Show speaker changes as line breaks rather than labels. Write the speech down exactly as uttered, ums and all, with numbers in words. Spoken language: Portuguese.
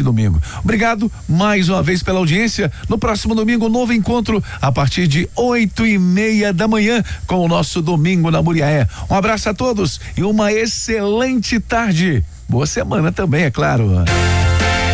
domingo. Obrigado mais uma vez pela audiência. No próximo domingo, novo encontro a partir de oito e meia da manhã com o nosso Domingo na Muriaé. Um abraço a todos e uma excelente tarde. Boa semana também, é claro.